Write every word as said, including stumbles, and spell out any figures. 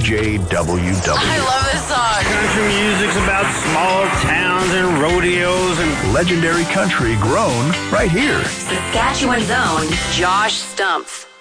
J W W. I love this song. Country music's about small towns and rodeos and legendary country grown right here. Saskatchewan's own Josh Stumpf.